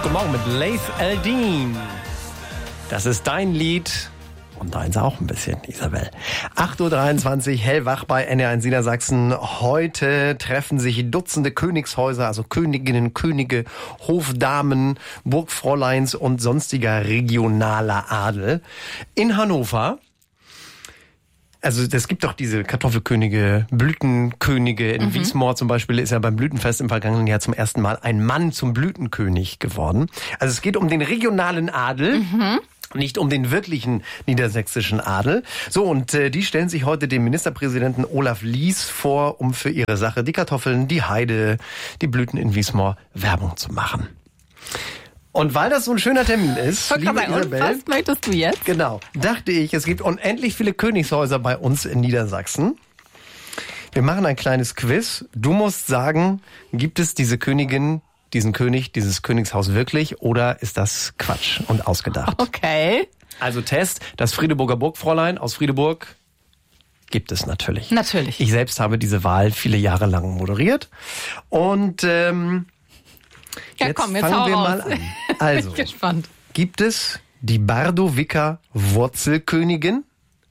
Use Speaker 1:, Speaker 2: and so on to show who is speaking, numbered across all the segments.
Speaker 1: Guten Morgen mit Laith Eldin. Das ist dein Lied. Und deins auch ein bisschen, Isabel. 8.23 Uhr, hellwach bei NR1 Niedersachsen. Heute treffen sich Dutzende Königshäuser, also Königinnen, Könige, Hofdamen, Burgfräuleins und sonstiger regionaler Adel in Hannover. Also es gibt doch diese Kartoffelkönige, Blütenkönige. In Wiesmoor zum Beispiel ist ja beim Blütenfest im vergangenen Jahr zum ersten Mal ein Mann zum Blütenkönig geworden. Also es geht um den regionalen Adel. Nicht um den wirklichen niedersächsischen Adel. So, und die stellen sich heute dem Ministerpräsidenten Olaf Lies vor, um für ihre Sache, die Kartoffeln, die Heide, die Blüten in Wiesmoor, Werbung zu machen. Und weil das so ein schöner Termin ist, liebe Isabel,
Speaker 2: was möchtest du jetzt?
Speaker 1: Genau, dachte ich, es gibt unendlich viele Königshäuser bei uns in Niedersachsen. Wir machen ein kleines Quiz. Du musst sagen, gibt es diese Königin, diesen König, dieses Königshaus wirklich oder ist das Quatsch und ausgedacht?
Speaker 2: Okay.
Speaker 1: Also Test, das Friedeburger Burgfräulein aus Friedeburg gibt es natürlich.
Speaker 2: Natürlich.
Speaker 1: Ich selbst habe diese Wahl viele Jahre lang moderiert und
Speaker 2: Ja,
Speaker 1: jetzt
Speaker 2: komm, jetzt
Speaker 1: fangen
Speaker 2: hau
Speaker 1: wir
Speaker 2: raus.
Speaker 1: mal an. Also,
Speaker 2: Bin gespannt.
Speaker 1: gibt es die Bardowicker Wurzelkönigin?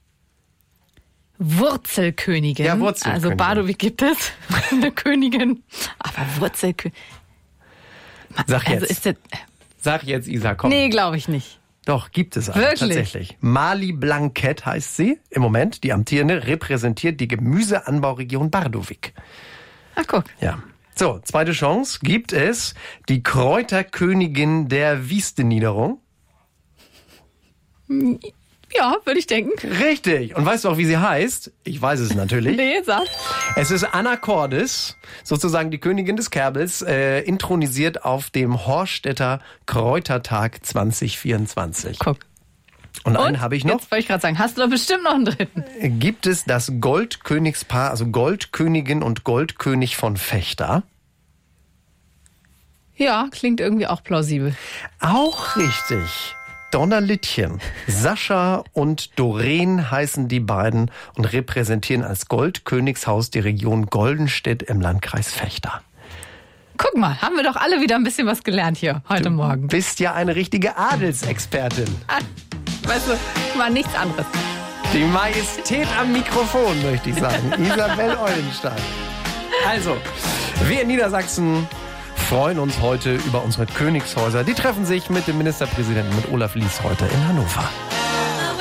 Speaker 2: Wurzelkönigin.
Speaker 1: Ja, Wurzelkönigin.
Speaker 2: Also Badowik gibt es, eine Königin. Aber Wurzelkönigin.
Speaker 1: Sag jetzt.
Speaker 2: Also ist das,
Speaker 1: Sag jetzt, Isa, komm.
Speaker 2: nee, glaube ich nicht.
Speaker 1: Doch, gibt es aber
Speaker 2: Wirklich?
Speaker 1: tatsächlich. Mali Blanquette heißt sie im Moment, die amtierende, repräsentiert die Gemüseanbauregion Bardowik.
Speaker 2: Ach, guck.
Speaker 1: Ja. So, zweite Chance. Gibt es die Kräuterkönigin der Wiesteniederung?
Speaker 2: Ja, würde ich denken.
Speaker 1: Richtig. Und weißt du auch, wie sie heißt? Ich weiß es natürlich.
Speaker 2: Nee, sag.
Speaker 1: Es ist Anna Cordes, sozusagen die Königin des Kerbels, intronisiert auf dem Horstedter Kräutertag 2024.
Speaker 2: Guck.
Speaker 1: Und einen habe ich noch.
Speaker 2: Jetzt wollte ich gerade sagen, hast du doch bestimmt noch einen dritten.
Speaker 1: Gibt es das Goldkönigspaar, also Goldkönigin und Goldkönig von Vechta?
Speaker 2: Ja, klingt irgendwie auch plausibel.
Speaker 1: Auch richtig. Donnerlittchen. Sascha und Doreen heißen die beiden und repräsentieren als Goldkönigshaus die Region Goldenstedt im Landkreis Vechta.
Speaker 2: Guck mal, haben wir doch alle wieder ein bisschen was gelernt hier heute Morgen.
Speaker 1: Bist ja eine richtige Adelsexpertin.
Speaker 2: Weißt du, mal nichts anderes.
Speaker 1: Die Majestät am Mikrofon, möchte ich sagen. Isabel Eulenstein. Also, wir in Niedersachsen freuen uns heute über unsere Königshäuser. Die treffen sich mit dem Ministerpräsidenten, mit Olaf Lies, heute in Hannover.